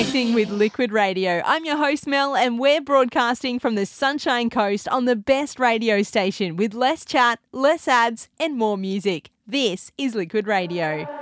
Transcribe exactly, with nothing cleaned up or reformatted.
Connecting with Liquid Radio. I'm your host Mel and we're broadcasting from the Sunshine Coast on the best radio station with less chat, less ads and more music. This is Liquid Radio.